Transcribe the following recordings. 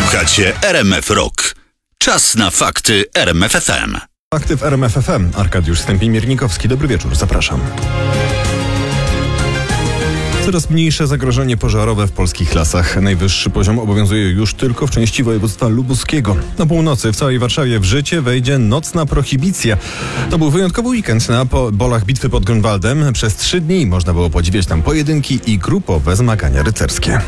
Słuchacie RMF Rock. Czas na fakty RMF FM. Fakty w RMF FM. Arkadiusz Stępień-Miernikowski. Dobry wieczór, zapraszam. Coraz mniejsze zagrożenie pożarowe w polskich lasach. Najwyższy poziom obowiązuje już tylko w części województwa lubuskiego. Na północy w całej Warszawie w życie wejdzie nocna prohibicja. To był wyjątkowy weekend na polach bitwy pod Grunwaldem. Przez 3 dni można było podziwiać tam pojedynki i grupowe zmagania rycerskie.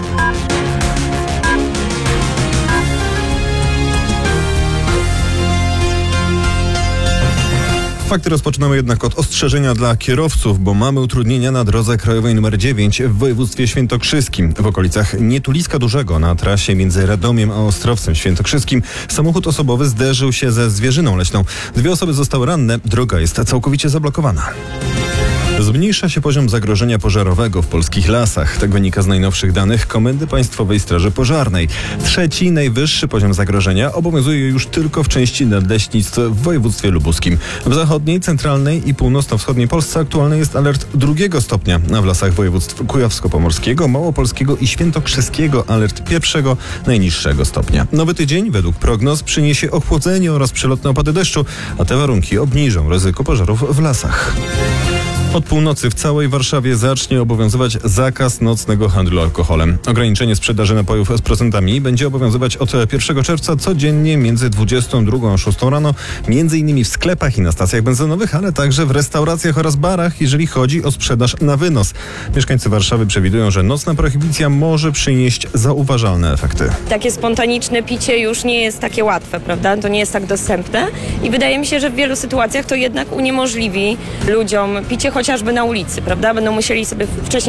Fakty rozpoczynamy jednak od ostrzeżenia dla kierowców, bo mamy utrudnienia na drodze krajowej nr 9 w województwie świętokrzyskim. W okolicach Nietuliska Dużego na trasie między Radomiem a Ostrowcem Świętokrzyskim samochód osobowy zderzył się ze zwierzyną leśną. 2 osoby zostały ranne, droga jest całkowicie zablokowana. Zmniejsza się poziom zagrożenia pożarowego w polskich lasach. Tak wynika z najnowszych danych Komendy Państwowej Straży Pożarnej. 3. najwyższy poziom zagrożenia obowiązuje już tylko w części nadleśnictw w województwie lubuskim. W zachodniej, centralnej i północno-wschodniej Polsce aktualny jest alert 2. stopnia, a w lasach województw kujawsko-pomorskiego, małopolskiego i świętokrzyskiego alert 1. najniższego stopnia. Nowy tydzień według prognoz przyniesie ochłodzenie oraz przelotne opady deszczu, a te warunki obniżą ryzyko pożarów w lasach. Od północy w całej Warszawie zacznie obowiązywać zakaz nocnego handlu alkoholem. Ograniczenie sprzedaży napojów z procentami będzie obowiązywać od 1 czerwca codziennie między 22 a 6 rano, m.in. w sklepach i na stacjach benzynowych, ale także w restauracjach oraz barach, jeżeli chodzi o sprzedaż na wynos. Mieszkańcy Warszawy przewidują, że nocna prohibicja może przynieść zauważalne efekty. Takie spontaniczne picie już nie jest takie łatwe, prawda? To nie jest tak dostępne i wydaje mi się, że w wielu sytuacjach to jednak uniemożliwi ludziom picie chociażby na ulicy, prawda? Będą musieli sobie wcześniej